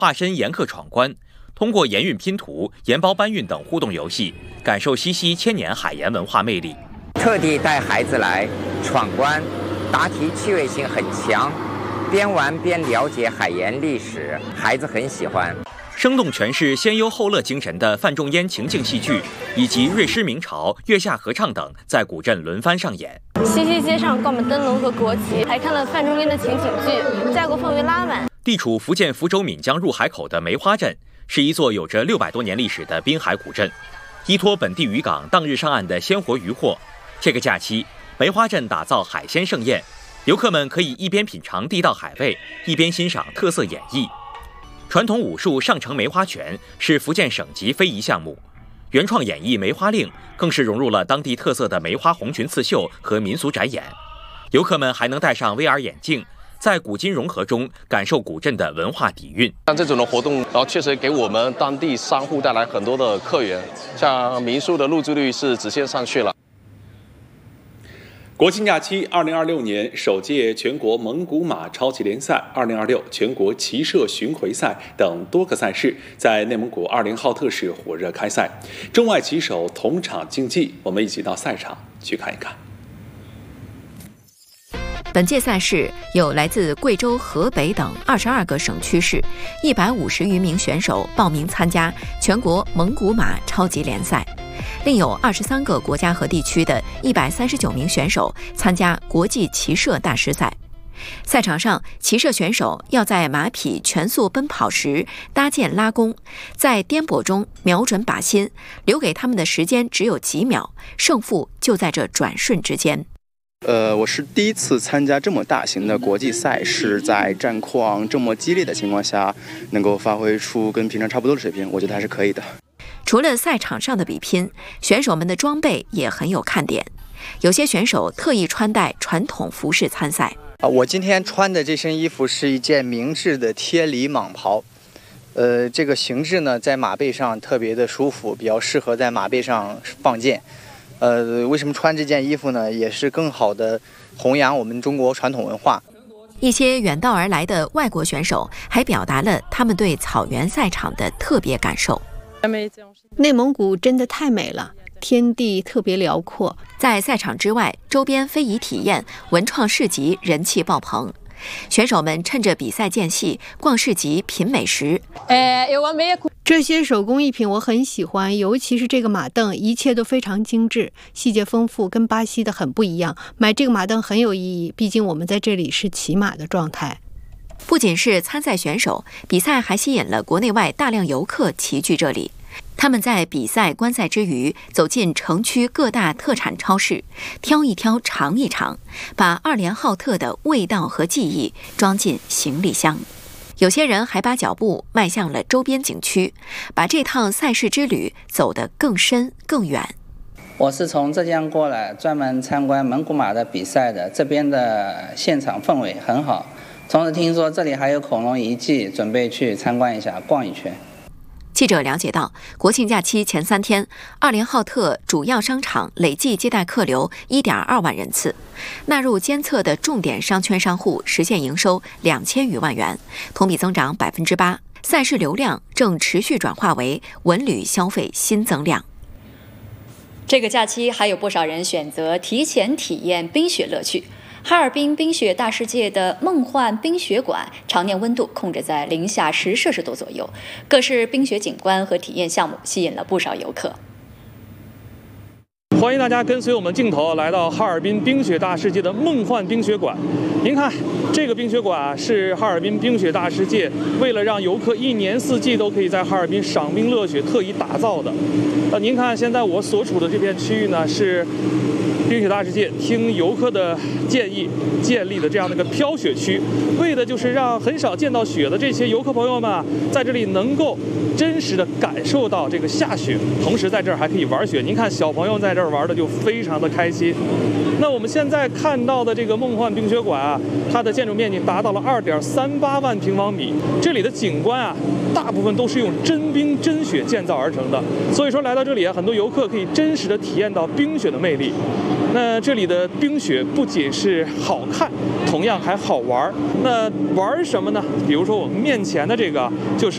化身盐客闯关，通过盐运拼图、盐包搬运等互动游戏，感受西溪千年海盐文化魅力。 特地带孩子来闯关，答题趣味性很强，边玩边了解海盐历史，孩子很喜欢。 生动诠释先忧后乐精神的范仲淹情境戏剧，以及瑞狮明朝、月下合唱等，在古镇轮番上演。 西溪街上挂满灯笼和国旗，还看了范仲淹的情景剧，价格氛围拉满。 地处福建福州闽江入海口的梅花镇，是一座有着600多年历史的滨海古镇，依托本地渔港当日上岸的鲜活渔获。这个假期，梅花镇打造海鲜盛宴，游客们可以一边品尝地道海味，一边欣赏特色演绎。传统武术上乘梅花拳是福建省级非遗项目，原创演绎梅花令更是融入了当地特色的梅花红裙刺绣和民俗展演。游客们还能戴上 VR 眼镜，在古今融合中感受古镇的文化底蕴。 像这种的活动，然后确实给我们当地商户带来很多的客源，像民宿的入住率是直线上去了。 国庆假期，2026年首届全国蒙古马超级联赛、2026全国骑射巡回赛等多个赛事在内蒙古锡林浩特市火热开赛，中外骑手同场竞技，我们一起到赛场去看一看。 本届赛事有来自贵州、河北等22个省区市150余名选手报名参加全国蒙古马超级联赛，另有23个国家和地区的139名选手参加国际骑射大师赛。赛场上，骑射选手要在马匹全速奔跑时搭箭拉弓，在颠簸中瞄准靶心，留给他们的时间只有几秒，胜负就在这转瞬之间。 我是第一次参加这么大型的国际赛事，在战况这么激烈的情况下，能够发挥出跟平常差不多的水平，我觉得还是可以的。 除了赛场上的比拼，选手们的装备也很有看点。有些选手特意穿戴传统服饰参赛。 我今天穿的这身衣服是一件明制的贴里蟒袍，这个形制呢，在马背上特别的舒服，比较适合在马背上放箭。为什么穿这件衣服呢？也是更好的弘扬我们中国传统文化。 一些远道而来的外国选手还表达了他们对草原赛场的特别感受。 内蒙古真的太美了，天地特别辽阔。 在赛场之外，周边非遗体验、文创市集人气爆棚。选手们趁着比赛间隙逛市集、品美食。 这些手工艺品我很喜欢，尤其是这个马凳，一切都非常精致，细节丰富，跟巴西的很不一样。买这个马凳很有意义，毕竟我们在这里是骑马的状态。 不仅是参赛选手，比赛还吸引了国内外大量游客齐聚这里。他们在比赛观赛之余，走进城区各大特产超市，挑一挑，尝一尝，把锡林浩特的味道和记忆装进行李箱。有些人还把脚步迈向了周边景区，把这趟赛事之旅走得更深更远。 我是从浙江过来，专门参观蒙古马的比赛的，这边的现场氛围很好。同时听说这里还有恐龙遗迹，准备去参观一下，逛一圈。 记者了解到，国庆假期前3天，锡林浩特主要商场累计接待客流 1.2 万人次，纳入监测的重点商圈商户实现营收2000余万元，同比增长8%。赛事流量正持续转化为文旅消费新增量。 这个假期还有不少人选择提前体验冰雪乐趣。哈尔滨冰雪大世界的梦幻冰雪馆常年温度控制在零下10摄氏度左右，各式冰雪景观和体验项目吸引了不少游客。 欢迎大家跟随我们镜头来到哈尔滨冰雪大世界的梦幻冰雪馆。您看，这个冰雪馆是哈尔滨冰雪大世界为了让游客一年四季都可以在哈尔滨赏冰乐雪特意打造的。您看，现在我所处的这片区域呢，是冰雪大世界听游客的建议建立的这样的一个飘雪区，为的就是让很少见到雪的这些游客朋友们啊，在这里能够真实的感受到这个下雪，同时在这儿还可以玩雪。您看，小朋友在这儿玩的就非常的开心。那我们现在看到的这个梦幻冰雪馆啊，它的建筑面积达到了2.38万平方米，这里的景观啊，大部分都是用真冰真雪建造而成的，所以说来到这里啊，很多游客可以真实的体验到冰雪的魅力。那这里的冰雪不仅是好看，同样还好玩。那玩什么呢？比如说我们面前的这个就是